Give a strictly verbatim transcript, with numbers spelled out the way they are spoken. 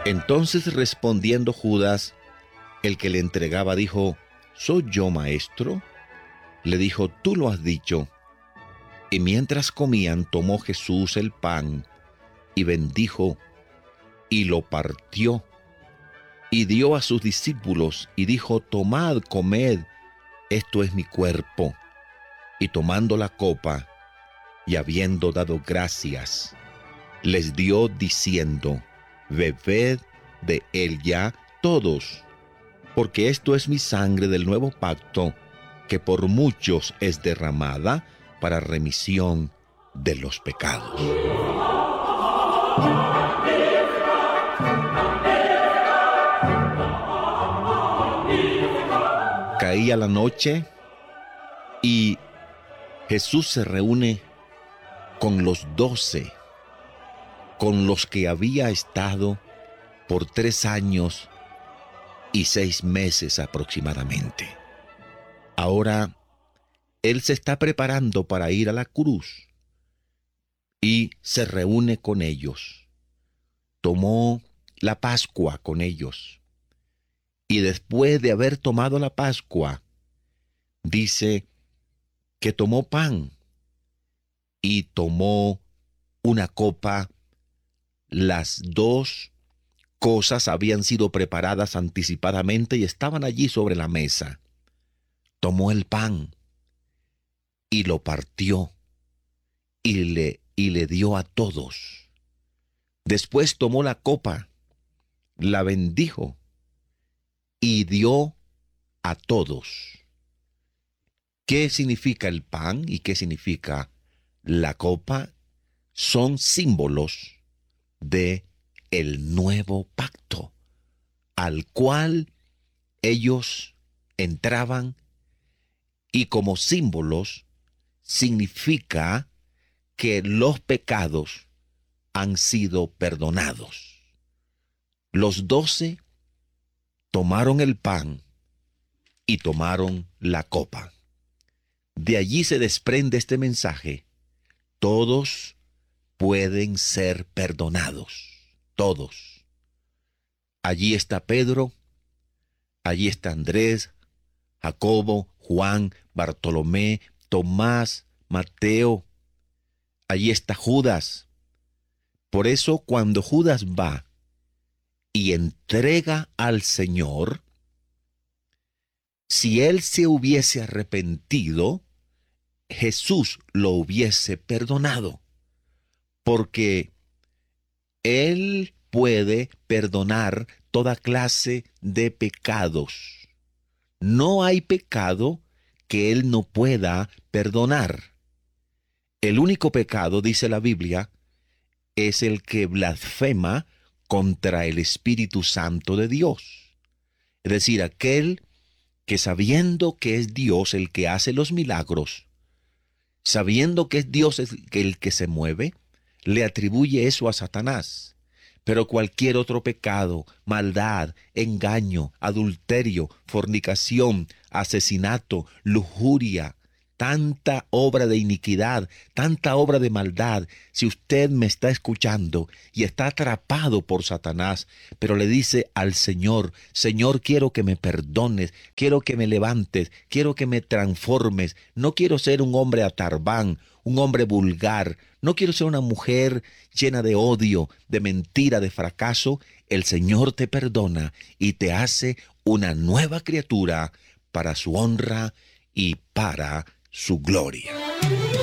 Entonces respondiendo Judas, el que le entregaba, dijo: ¿Soy yo, maestro? Le dijo: tú lo has dicho. Y mientras comían, tomó Jesús el pan y bendijo y lo partió y dio a sus discípulos y dijo: tomad, comed, esto es mi cuerpo. Y tomando la copa y habiendo dado gracias, les dio diciendo: bebed de él ya todos, porque esto es mi sangre del nuevo pacto, que por muchos es derramada para remisión de los pecados. Caía la noche y Jesús se reúne con los doce, con los que había estado por tres años y seis meses aproximadamente. Ahora Él se está preparando para ir a la cruz y se reúne con ellos. Tomó la Pascua con ellos. Y después de haber tomado la Pascua, dice que tomó pan y tomó una copa. Las dos cosas habían sido preparadas anticipadamente y estaban allí sobre la mesa. Tomó el pan y lo partió y le, y le dio a todos. Después tomó la copa, la bendijo y dio a todos. ¿Qué significa el pan y qué significa la copa? Son símbolos de el nuevo pacto al cual ellos entraban, y como símbolos significa que los pecados han sido perdonados. Los doce tomaron el pan y tomaron la copa. De allí se desprende este mensaje: todos pueden ser perdonados, todos. Allí está Pedro, allí está Andrés, Jacobo, Juan, Bartolomé, Tomás, Mateo. Allí está Judas. Por eso cuando Judas va y entrega al Señor, si él se hubiese arrepentido, Jesús lo hubiese perdonado, porque Él puede perdonar toda clase de pecados. No hay pecado que Él no pueda perdonar. El único pecado, dice la Biblia, es el que blasfema contra el Espíritu Santo de Dios. Es decir, aquel que, sabiendo que es Dios el que hace los milagros, sabiendo que es Dios el que se mueve, le atribuye eso a Satanás. Pero cualquier otro pecado, maldad, engaño, adulterio, fornicación, asesinato, lujuria, tanta obra de iniquidad, tanta obra de maldad, si usted me está escuchando y está atrapado por Satanás, pero le dice al Señor: Señor, quiero que me perdones, quiero que me levantes, quiero que me transformes, no quiero ser un hombre atarbán, un hombre vulgar, no quiero ser una mujer llena de odio, de mentira, de fracaso. El Señor te perdona y te hace una nueva criatura para su honra y para su gloria.